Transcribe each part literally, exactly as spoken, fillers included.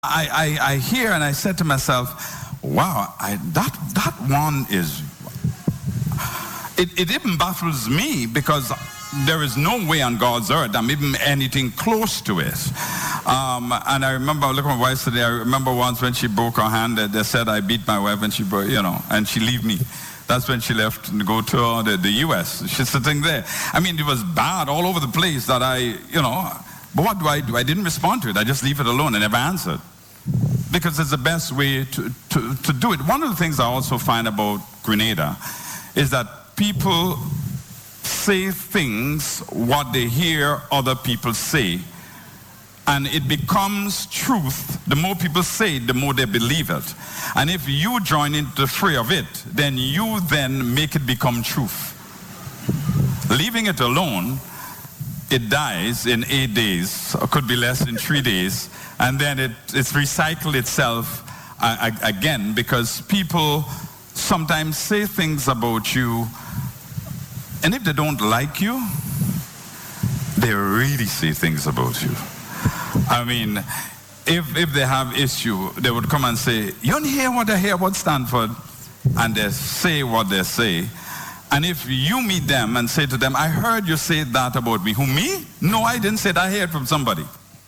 I, I, I hear and I said to myself, wow, I, that, that one is, it, it even baffles me because there is no way on God's earth I'm even anything close to it. Um, and I remember, looking at my wife today, I remember once when she broke her hand, they, they said I beat my wife and she broke, you know, and she leave me. That's when she left to go to uh, the, the U S. She's sitting there. I mean, it was bad all over the place that I, you know, but what do I do? I didn't respond to it. I just leave it alone and never answered. Because it's the best way to, to, to do it. One of the things I also find about Grenada is that people say things what they hear other people say. And it becomes truth. The more people say it, the more they believe it. And if you join into the fray of it, then you then make it become truth. Leaving it alone, it dies in eight days, or could be less than three days, and then it, it's recycled itself uh, again, because people sometimes say things about you, and if they don't like you, they really say things about you. I mean, if if they have issue, they would come and say, you don't hear what I hear about Stanford? And they say what they say. And if you meet them and say to them, I heard you say that about me. Who, me? No, I didn't say that. I heard from somebody.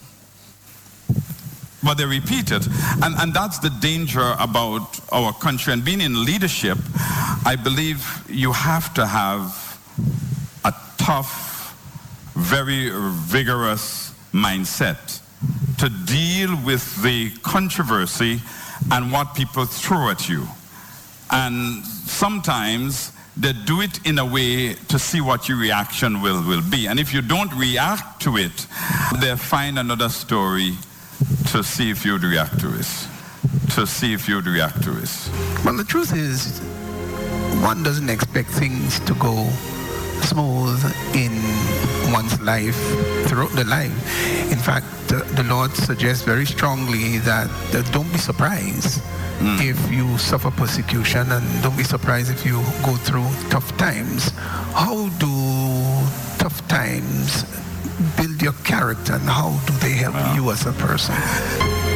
But they repeat it. And, and that's the danger about our country. And being in leadership, I believe you have to have a tough, very vigorous mindset to deal with the controversy and what people throw at you. And sometimes they do it in a way to see what your reaction will, will be. And if you don't react to it, they find another story to see if you'd react to it. To see if you'd react to it. Well, the truth is, one doesn't expect things to go smooth in one's life throughout the life. In fact, the, the Lord suggests very strongly that, that don't be surprised mm. if you suffer persecution, and don't be surprised if you go through tough times. How do tough times build your character, and how do they help wow. you as a person?